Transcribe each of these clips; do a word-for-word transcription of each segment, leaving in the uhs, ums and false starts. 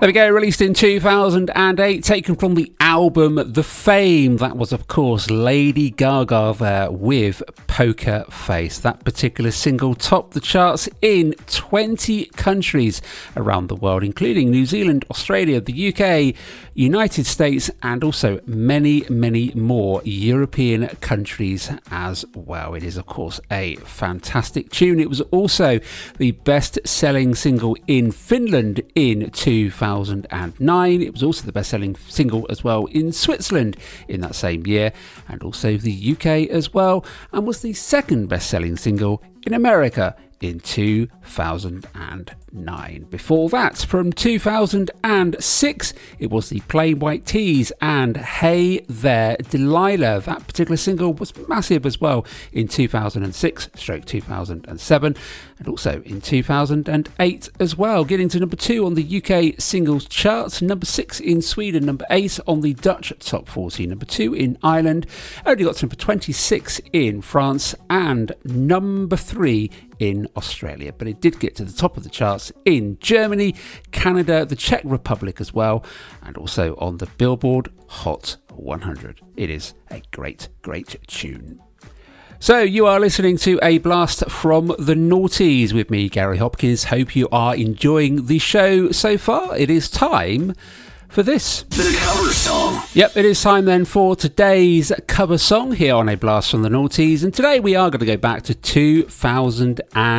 There we go, released in two thousand eight, taken from the album The Fame. That was, of course, Lady Gaga there with Poker Face. That particular single topped the charts in twenty countries around the world, including New Zealand, Australia, the U K, United States, and also many, many more European countries as well. It is, of course, a fantastic tune. It was also the best-selling single in Finland in two thousand nine. It was also the best-selling single as well in Switzerland in that same year, and also the U K as well, and was the second best-selling single in America in two thousand nine. Before that, from two thousand six, it was the Plain White T's and Hey There Delilah. That particular single was massive as well in two thousand six stroke two thousand seven, and also in two thousand eight as well, getting to number two on the U K singles chart, number six in Sweden, number eight on the Dutch top forty, number two in Ireland, only got to number twenty-six in France, and number three in Australia. But it did get to the top of the charts in Germany, Canada, the Czech Republic as well, and also on the Billboard Hot one hundred. It is a great, great tune. So you are listening to a blast from the noughties with me, Gary Hopkins. Hope you are enjoying the show so far. It is time for this. The cover song. Yep, it is time then for today's cover song here on A Blast from the Noughties. And today we are going to go back to two thousand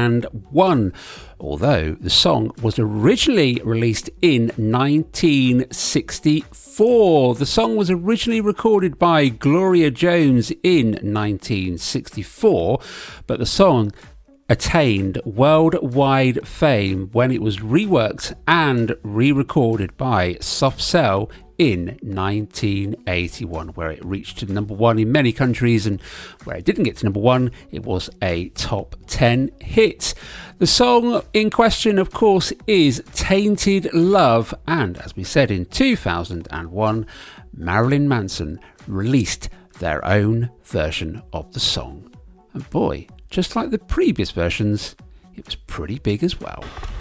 one. Although the song was originally released in nineteen sixty-four. The song was originally recorded by Gloria Jones in nineteen sixty-four, but the song attained worldwide fame when it was reworked and re-recorded by Soft Cell in nineteen eighty-one, where it reached number one in many countries, and where it didn't get to number one, it was a top ten hit. The song in question, of course, is Tainted Love, and as we said, in two thousand one, Marilyn Manson released their own version of the song. And boy, just like the previous versions, it was pretty big as well.